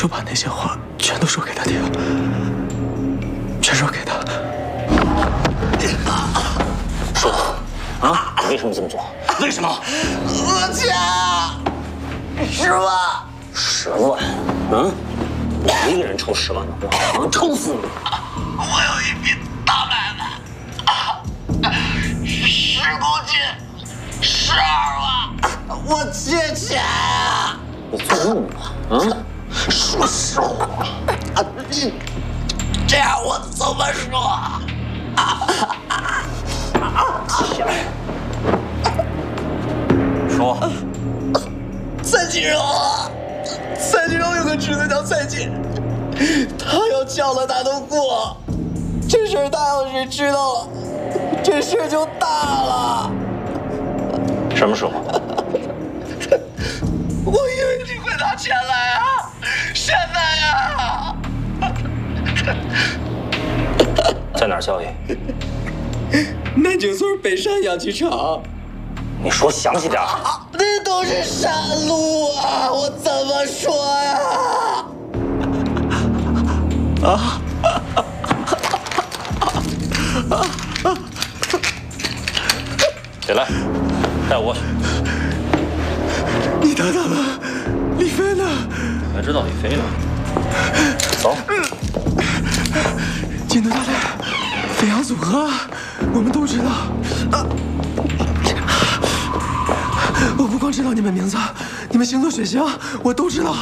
就把那些话全都说给他听，全说给他。 说啊，你为什么这么做？为什么？ 我钱10万。 10万？嗯，你一个人抽10万呢？我好抽死你！ 我有一笔大买卖，10公斤，12万，我借钱啊！ 你做梦吧？嗯， 说实话啊，你这样我怎么说？ 起来，说。 蔡锦荣，蔡锦荣有个侄子叫蔡锦，他要叫了他都过，这事儿他要是知道了，这事就大了。 什么时候？ 我以为你会拿钱来啊，现在呀， 在哪儿交易？ 南京村北山养鸡场。 你说详细点。 那都是山路啊，我怎么说呀？ 起来，带我去。 你等等了，李飞呢？ 还知道李飞呢？走。 金德大队，飞扬组合，我们都知道。我不光知道你们名字，你们星座血型我都知道。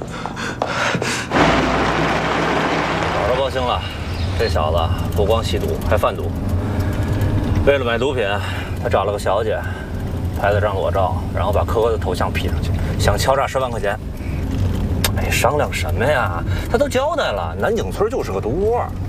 早就报信了，这小子不光吸毒，还贩毒。为了买毒品，他找了个小姐，拍了张裸照，然后把柯柯的头像 P 上去，想敲诈10万块钱。哎，商量什么呀？他都交代了，南井村就是个毒窝。